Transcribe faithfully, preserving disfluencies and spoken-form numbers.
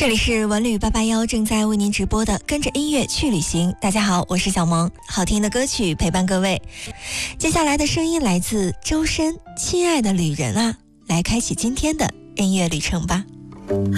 这里是文旅八八幺正在为您直播的跟着音乐去旅行。大家好，我是小萌，好听的歌曲陪伴各位。接下来的声音来自周深，亲爱的旅人啊，来开启今天的音乐旅程吧。